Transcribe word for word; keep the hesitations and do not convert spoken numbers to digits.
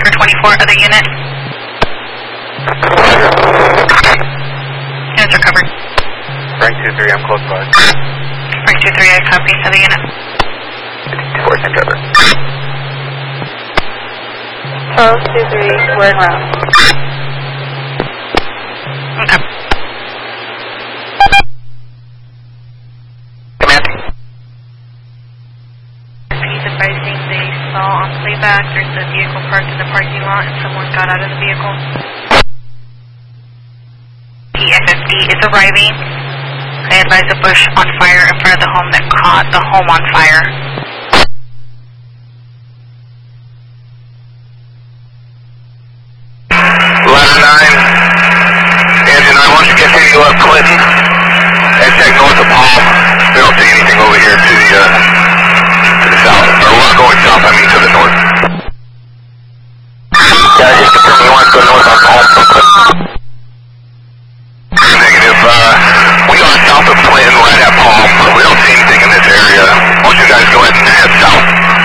Oscar twenty-four, other unit. Units are covered. Frank two three, I'm close by. Frank two three, I copy, other unit. four, same driver. Charles two three, we're en route. Okay. Command. He's advising they saw on playback there's a vehicle parked in the parking lot and someone got out of the vehicle. P F F D is arriving. I advise a bush on fire in front of the home that caught the home on fire. eleven nine, engine nine, why don't you continue up Clinton and check north of Palm. We don't see anything over here to the, uh, to the south, or we're going south, I mean to the north. Yeah, just